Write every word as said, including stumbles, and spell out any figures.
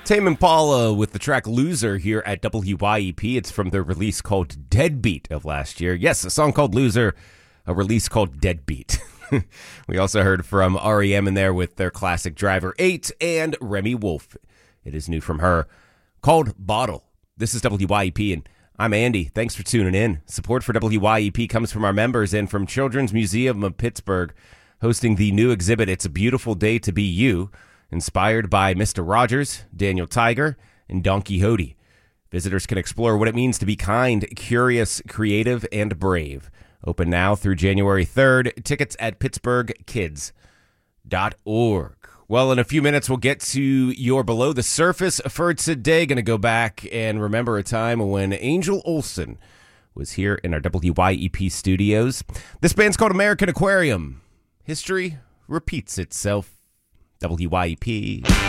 Tame Impala with the track Loser here at W Y E P. It's from their release called Deadbeat of last year. Yes, a song called Loser, a release called Deadbeat. We also heard from R E M in there with their classic Driver eight and Remy Wolf. It is new from her, called Bottle. This is W Y E P, and I'm Andy. Thanks for tuning in. Support for W Y E P comes from our members and from Children's Museum of Pittsburgh, hosting the new exhibit, It's a Beautiful Day to Be You, inspired by Mister Rogers, Daniel Tiger, and Don Quixote. Visitors can explore what it means to be kind, curious, creative, and brave. Open now through January third. Tickets at pittsburgh kids dot org. Well, in a few minutes, we'll get to your Below the Surface for today. Going to go back and remember a time when Angel Olsen was here in our W Y E P studios. This band's called American Aquarium. History repeats itself. W Y E P.